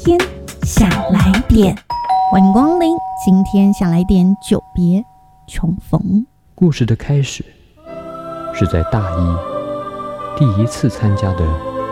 天想来点，欢迎光临。今天想来点久别重逢。 故事的开始是在大一第一次参加的